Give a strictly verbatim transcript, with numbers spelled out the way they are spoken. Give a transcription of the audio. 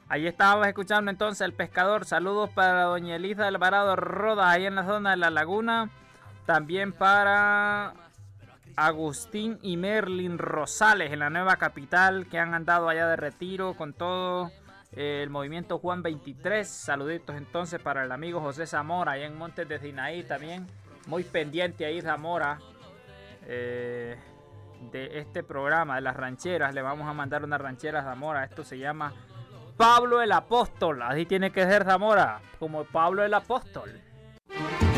Ahí estábamos escuchando entonces El Pescador. Saludos para doña Elisa Alvarado Rodas, ahí en la zona de La Laguna. También para Agustín y Merlin Rosales en la nueva capital, que han andado allá de retiro con todo eh, el movimiento Juan veintitrés. Saluditos entonces para el amigo José Zamora, allá en Montes de Sinaí también. Muy pendiente ahí Zamora eh, de este programa de las rancheras. Le vamos a mandar una ranchera a Zamora. Esto se llama Pablo el Apóstol. Así tiene que ser Zamora, como Pablo el Apóstol.